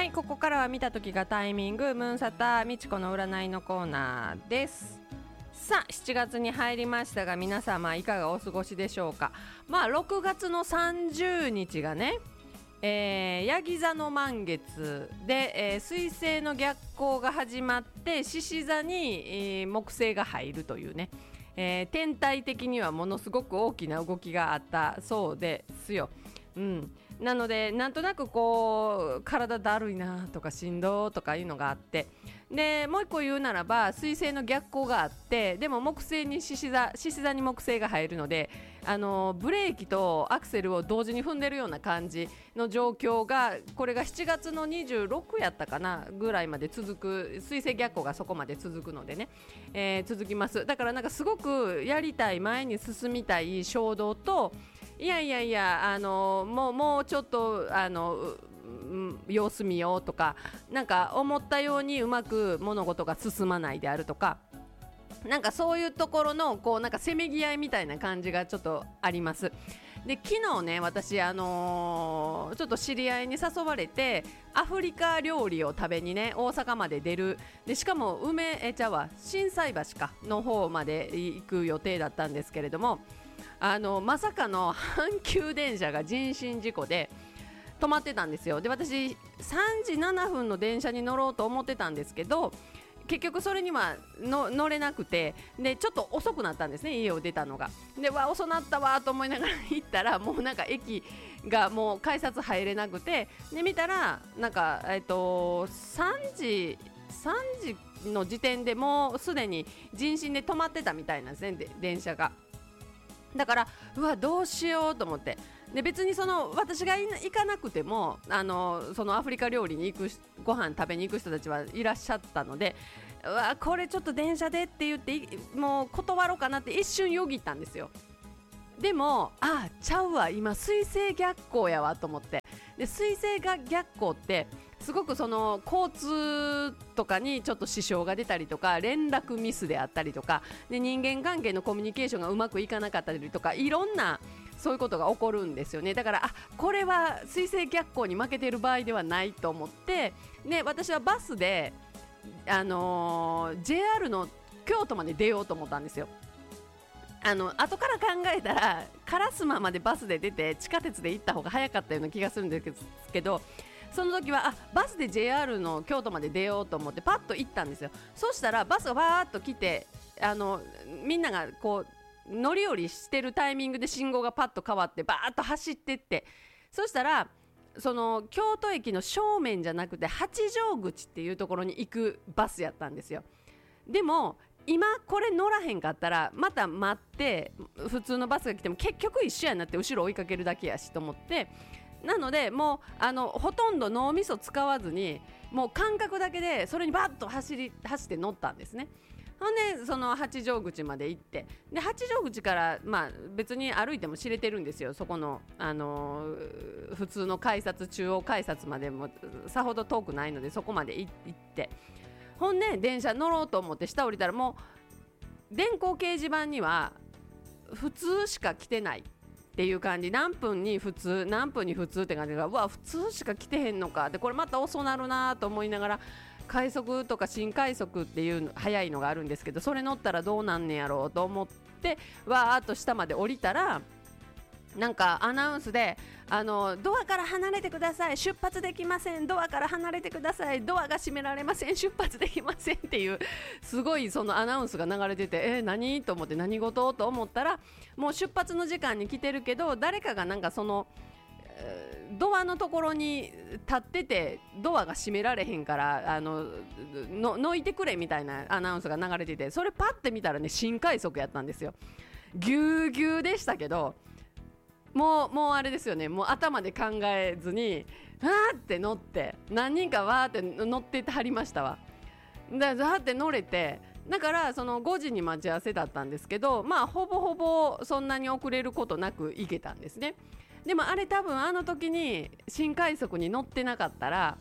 い、ここからは見た時がタイミング、ムーンサタみちこの占いのコーナーです。さあ7月に入りましたが、皆様いかがお過ごしでしょうか。6月の30日がね、ヤギ座の満月で、水星の逆行が始まって獅子座に、木星が入るというね、天体的にはものすごく大きな動きがあったそうですよ。なのでなんとなくこう体だるいなとかしんどとかいうのがあって、でもう一個言うならば水星の逆行があって、でも木星に獅子座に木星が入るので、ブレーキとアクセルを同時に踏んでるような感じの状況が、これが7月の26やったかなぐらいまで続く、水星逆行がそこまで続くのでね、続きます。だからなんかすごくやりたい、前に進みたい衝動と、いやもうちょっと様子見ようとか、なんか思ったようにうまく物事が進まないであるとか、なんかそういうところのこうなんかせめぎ合いみたいな感じがちょっとあります。で昨日ね、私ちょっと知り合いに誘われてアフリカ料理を食べにね、大阪まで出る。でしかも心斎橋かの方まで行く予定だったんですけれども、まさかの阪急電車が人身事故で止まってたんですよ。で私3時7分の電車に乗ろうと思ってたんですけど、結局それには乗れなくて、でちょっと遅くなったんですね、家を出たのが。で遅なったわと思いながら行ったら、もうなんか駅がもう改札入れなくて、で見たらなんか、3時の時点でもうすでに人身で止まってたみたいなんですね、電車が。だからどうしようと思って、で別に私が行かなくてもそのアフリカ料理に行く、ご飯食べに行く人たちはいらっしゃったので、これちょっと電車でって言ってもう断ろうかなって一瞬よぎったんですよ。でもちゃうわ、今水星逆行やわと思って、で水星が逆行ってすごくその交通とかにちょっと支障が出たりとか、連絡ミスであったりとかで、人間関係のコミュニケーションがうまくいかなかったりとか、いろんなそういうことが起こるんですよね。だからこれは水星逆行に負けている場合ではないと思って、ね、私はバスで、JR の京都まで出ようと思ったんですよ。後から考えたら烏丸までバスで出て地下鉄で行った方が早かったような気がするんですけど、その時はバスで JR の京都まで出ようと思ってパッと行ったんですよ。そしたらバスがわーっと来て、みんながこう乗り降りしてるタイミングで信号がパッと変わってバーッと走ってって、そしたらその京都駅の正面じゃなくて八丈口っていうところに行くバスやったんですよ。でも今これ乗らへんかったらまた待って普通のバスが来ても結局一緒やなって、後ろ追いかけるだけやしと思って、なのでもうほとんど脳みそ使わずに、もう感覚だけでそれにバッと走って乗ったんですね。ほんでその八丈口まで行って、で八丈口から、別に歩いても知れてるんですよ。そこの、普通の改札、中央改札までもさほど遠くないのでそこまで行って、ほんで電車乗ろうと思って下降りたら、もう電光掲示板には普通しか来てないっていう感じ、何分に普通何分に普通って感じが、普通しか来てへんのかで、これまた遅なるなと思いながら、快速とか新快速っていう早いのがあるんですけど、それ乗ったらどうなんねやろうと思ってわーっと下まで降りたら、なんかアナウンスでドアから離れてください、出発できません、ドアから離れてください、ドアが閉められません、出発できませんっていうすごいそのアナウンスが流れてて、何と思って、何事と思ったら、もう出発の時間に来てるけど、誰かがなんかそのドアのところに立っててドアが閉められへんからのいてくれみたいなアナウンスが流れてて、それパッて見たらね、新快速やったんですよ。ぎゅうぎゅうでしたけど、もうあれですよね、もう頭で考えずにわーって乗って、何人かわーって乗っていってはりましたわ。でわーって乗れて、だからその5時に待ち合わせだったんですけど、ほぼほぼそんなに遅れることなく行けたんですね。でもあれ多分あの時に新快速に乗ってなかったら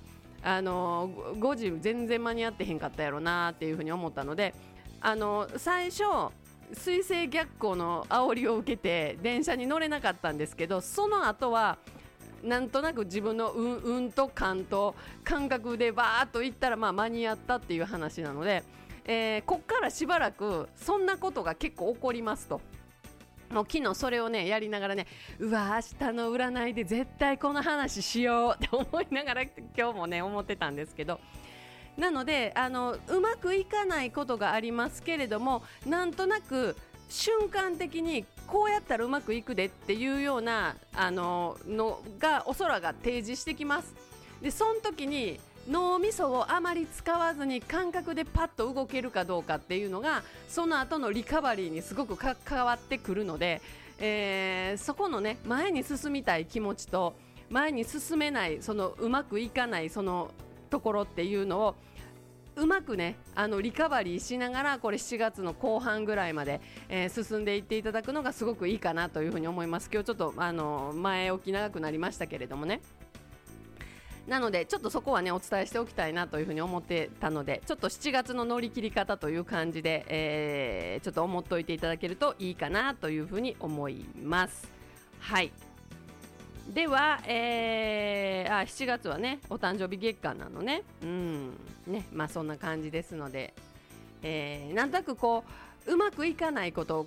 5時全然間に合ってへんかったやろなっていうふうに思ったので、最初水星逆行の煽りを受けて電車に乗れなかったんですけど、その後はなんとなく自分の運と勘と感覚でバーっといったら間に合ったっていう話なので、こっからしばらくそんなことが結構起こりますと。もう昨日それをねやりながらね、うわ明日の占いで絶対この話しようって思いながら今日もね思ってたんですけど、なのでうまくいかないことがありますけれども、なんとなく瞬間的にこうやったらうまくいくでっていうようなのがお空が提示してきます。でその時に脳みそをあまり使わずに感覚でパッと動けるかどうかっていうのがその後のリカバリーにすごく関わってくるので、そこのね前に進みたい気持ちと前に進めないそのうまくいかないそのところっていうのをうまくねリカバリーしながらこれ7月の後半ぐらいまで、進んでいっていただくのがすごくいいかなというふうに思います。今日ちょっと前置き長くなりましたけれどもね、なのでちょっとそこはねお伝えしておきたいなというふうに思ってたので、ちょっと7月の乗り切り方という感じで、ちょっと思っておいていただけるといいかなというふうに思います。はい、では、7月はねお誕生日月間なのね、ね、そんな感じですので、なんとなくこううまくいかないこと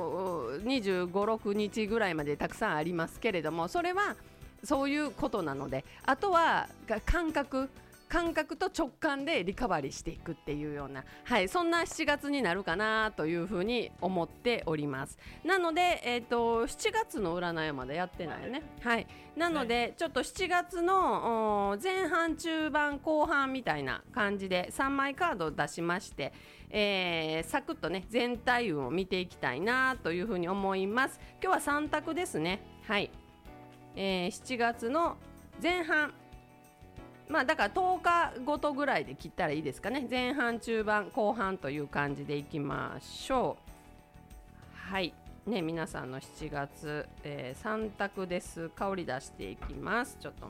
25、6日ぐらいまでたくさんありますけれども、それはそういうことなので、あとは感覚と直感でリカバリーしていくっていうような、そんな7月になるかなというふうに思っております。なので、7月の占いはまだやってないよね。なのでちょっと7月の前半中盤後半みたいな感じで3枚カードを出しまして、サクッとね全体運を見ていきたいなというふうに思います。今日は3択ですね。7月の前半、だから10日ごとぐらいで切ったらいいですかね。前半中盤後半という感じでいきましょう。皆さんの7月、3択です。香り出していきます。ちょっと